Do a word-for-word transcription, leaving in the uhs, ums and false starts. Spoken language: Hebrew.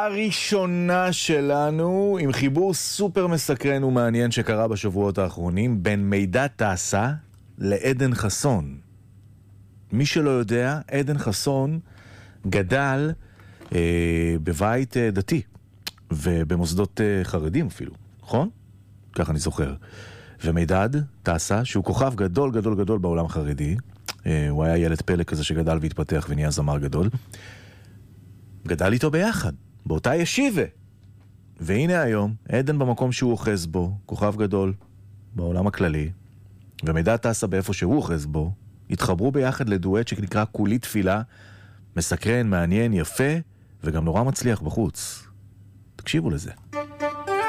הראשונה שלנו עם חיבור סופר מסקרן ומעניין שקרה בשבועות האחרונים בין מידע תעשה לעדן חסון. מי שלא יודע, עדן חסון גדל אה, בבית אה, דתי ובמוסדות אה, חרדים אפילו, נכון? ככה אני זוכר. ומידע תעשה שהוא כוכב גדול גדול גדול בעולם החרדי, אה, הוא היה ילד פלא כזה שגדל והתפתח ונהיה זמר גדול, גדל איתו ביחד באותה ישיבה. והנה היום, עדן במקום שהוא אוחז בו, כוכב גדול בעולם הכללי, ומידע תעשה באיפה שהוא אוחז בו, התחברו ביחד לדואט שנקרא כולי תפילה, מסקרן, מעניין, יפה, וגם נורא מצליח בחוץ. תקשיבו לזה.